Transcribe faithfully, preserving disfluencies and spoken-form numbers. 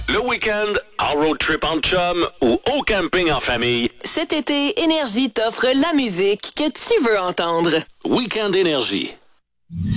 Le week-end, en road trip en chum ou au camping en famille. Cet été, Énergie t'offre la musique que tu veux entendre. Week-end Énergie.